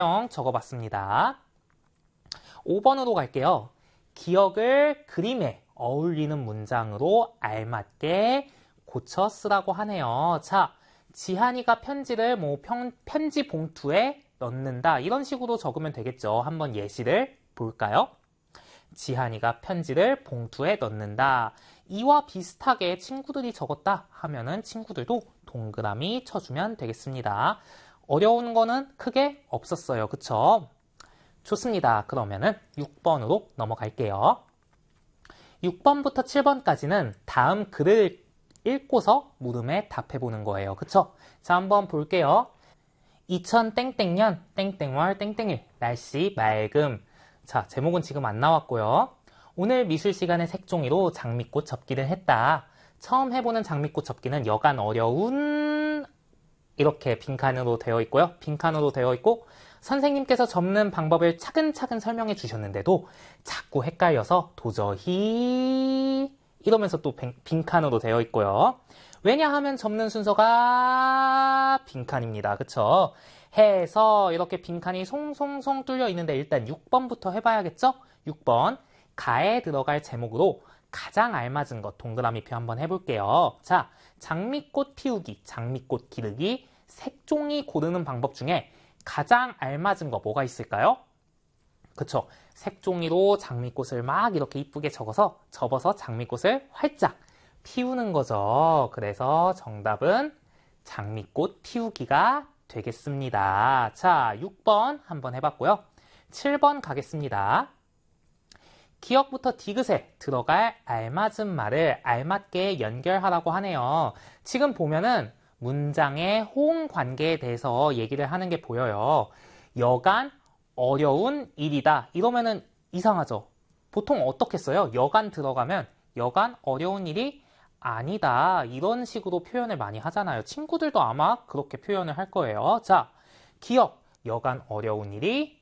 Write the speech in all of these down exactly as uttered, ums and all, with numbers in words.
적어봤습니다. 오 번으로 갈게요. 기억을 그림에 어울리는 문장으로 알맞게 고쳐 쓰라고 하네요. 자, 지한이가 편지를 뭐 편, 편지 봉투에 넣는다. 이런 식으로 적으면 되겠죠. 한번 예시를 볼까요? 지한이가 편지를 봉투에 넣는다. 이와 비슷하게 친구들이 적었다 하면은 친구들도 동그라미 쳐주면 되겠습니다. 어려운 거는 크게 없었어요. 그쵸? 좋습니다. 그러면은 육 번으로 넘어갈게요. 육 번부터 칠 번까지는 다음 글을 읽고서 물음에 답해보는 거예요. 그쵸? 자, 한번 볼게요. 이천 땡땡년 땡땡월 땡땡일 날씨 맑음. 자, 제목은 지금 안 나왔고요. 오늘 미술 시간에 색종이로 장미꽃 접기를 했다. 처음 해보는 장미꽃 접기는 여간 어려운 이렇게 빈칸으로 되어 있고요. 빈칸으로 되어 있고 선생님께서 접는 방법을 차근차근 설명해 주셨는데도 자꾸 헷갈려서 도저히 이러면서 또 빈칸으로 되어 있고요. 왜냐하면 접는 순서가 빈칸입니다. 그쵸? 해서 이렇게 빈칸이 송송송 뚫려 있는데 일단 육 번부터 해봐야겠죠? 육 번 가에 들어갈 제목으로 가장 알맞은 것 동그라미표 한번 해볼게요. 자, 장미꽃 피우기, 장미꽃 기르기, 색종이 고르는 방법 중에 가장 알맞은 거 뭐가 있을까요? 그쵸? 색종이로 장미꽃을 막 이렇게 이쁘게 적어서 접어서 장미꽃을 활짝 피우는 거죠. 그래서 정답은 장미꽃 피우기가 되겠습니다. 자, 육 번 한번 해봤고요. 칠 번 가겠습니다. 기억부터 디귿에 들어갈 알맞은 말을 알맞게 연결하라고 하네요. 지금 보면은 문장의 호응 관계에 대해서 얘기를 하는 게 보여요. 여간 어려운 일이다. 이러면은 이상하죠. 보통 어떻게 써요? 여간 들어가면 여간 어려운 일이 아니다. 이런 식으로 표현을 많이 하잖아요. 친구들도 아마 그렇게 표현을 할 거예요. 자, 기억 여간 어려운 일이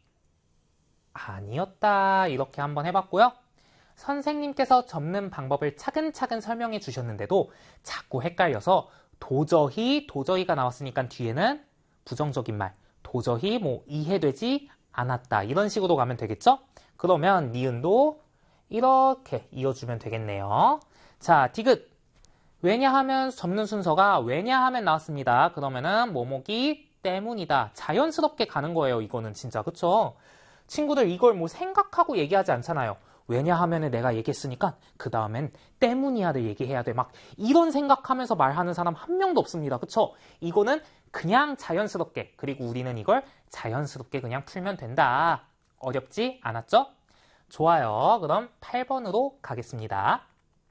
아니었다. 이렇게 한번 해봤고요. 선생님께서 접는 방법을 차근차근 설명해 주셨는데도 자꾸 헷갈려서 도저히, 도저히가 나왔으니까 뒤에는 부정적인 말, 도저히 뭐 이해되지 않았다. 이런 식으로 가면 되겠죠? 그러면 니은도 이렇게 이어주면 되겠네요. 자, 디귿. 왜냐하면 접는 순서가 왜냐하면 나왔습니다. 그러면은 뭐뭐기 때문이다. 자연스럽게 가는 거예요. 이거는 진짜. 그쵸? 친구들 이걸 뭐 생각하고 얘기하지 않잖아요. 왜냐하면 내가 얘기했으니까 그 다음엔 때문이야를 얘기해야 돼. 막 이런 생각하면서 말하는 사람 한 명도 없습니다. 그쵸? 이거는 그냥 자연스럽게, 그리고 우리는 이걸 자연스럽게 그냥 풀면 된다. 어렵지 않았죠? 좋아요. 그럼 팔 번으로 가겠습니다.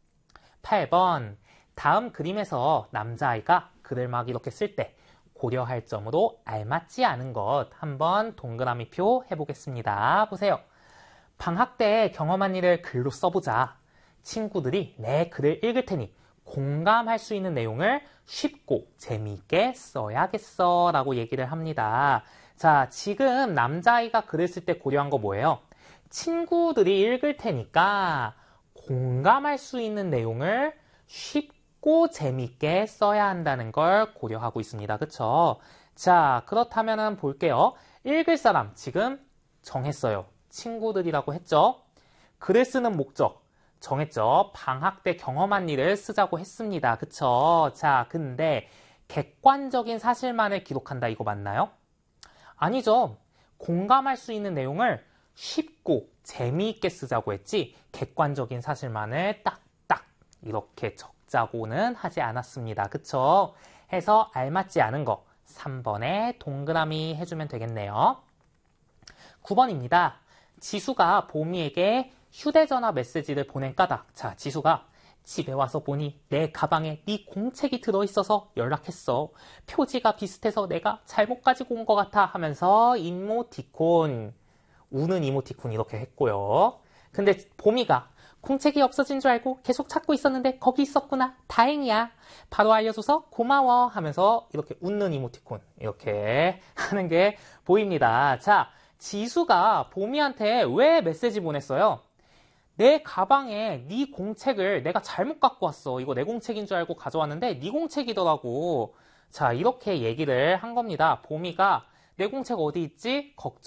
팔 번. 다음 그림에서 남자아이가 글을 막 이렇게 쓸 때 고려할 점으로 알맞지 않은 것 한번 동그라미표 해보겠습니다. 보세요. 방학 때 경험한 일을 글로 써보자. 친구들이 내 글을 읽을 테니 공감할 수 있는 내용을 쉽고 재미있게 써야겠어 라고 얘기를 합니다. 자, 지금 남자아이가 글을 쓸 때 고려한 거 뭐예요? 친구들이 읽을 테니까 공감할 수 있는 내용을 쉽고 재미있게 써야 한다는 걸 고려하고 있습니다. 그쵸? 자, 그렇다면 볼게요. 읽을 사람 지금 정했어요. 친구들이라고 했죠. 글을 쓰는 목적 정했죠. 방학 때 경험한 일을 쓰자고 했습니다. 그쵸? 자, 근데 객관적인 사실만을 기록한다. 이거 맞나요? 아니죠. 공감할 수 있는 내용을 쉽고 재미있게 쓰자고 했지 객관적인 사실만을 딱딱 이렇게 적자고는 하지 않았습니다. 그쵸? 해서 알맞지 않은 거 삼 번에 동그라미 해주면 되겠네요. 구 번입니다. 지수가 보미에게 휴대전화 메시지를 보낸 까닭. 자, 지수가 집에 와서 보니 내 가방에 네 공책이 들어있어서 연락했어. 표지가 비슷해서 내가 잘못 가지고 온 것 같아 하면서 이모티콘, 우는 이모티콘 이렇게 했고요. 근데 보미가 공책이 없어진 줄 알고 계속 찾고 있었는데 거기 있었구나. 다행이야. 바로 알려줘서 고마워 하면서 이렇게 웃는 이모티콘 이렇게 하는 게 보입니다. 자, 지수가 보미한테 왜 메시지 보냈어요? 내 가방에 네 공책을 내가 잘못 갖고 왔어. 이거 내 공책인 줄 알고 가져왔는데 네 공책이더라고. 자, 이렇게 얘기를 한 겁니다. 보미가 내 공책 어디 있지? 걱정